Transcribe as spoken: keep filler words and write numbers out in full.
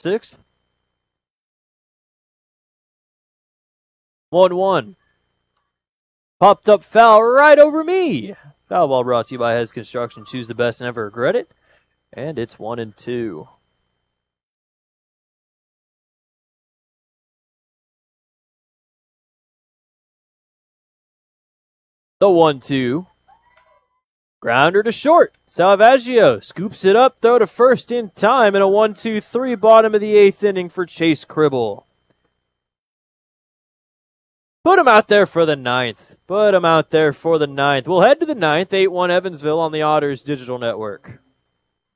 sixth. one one. Popped up foul right over me. Foul ball brought to you by Hes Construction. Choose the best and never regret it. And it's one and two. The one two. Grounder to short. Salvaggio scoops it up, throw to first in time, and a one two three bottom of the eighth inning for Chase Cribble. Put him out there for the ninth. Put him out there for the ninth. We'll head to the ninth, eight one Evansville on the Otters Digital Network.